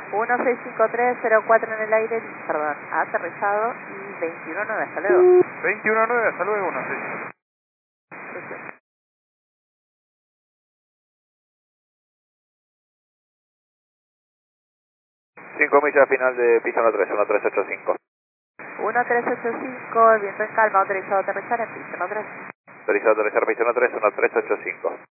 165304 en el aire, perdón, ha aterrizado y 219, hasta luego. 219, hasta luego, 16. 5 millas final de pista 13, 1385. 1385, el viento en calma, autorizado a aterrizar en pista 13. Autorizado a aterrizar pista 13, 1385.